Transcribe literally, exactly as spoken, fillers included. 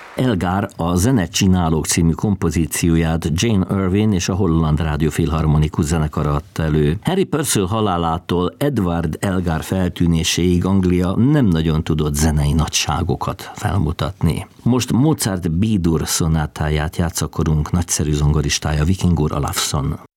Elgar a Zenecsinálók című kompozícióját Jane Irvine és a Holland Rádió Filharmonikus zenekara adta elő. Harry Purcell halálától Edward Elgar feltűnéséig Anglia nem nagyon tudott zenei nagyságokat felmutatni. Most Mozart B-dur szonátáját játszakorunk nagyszerű zongoristája, Vikingur Olafsson.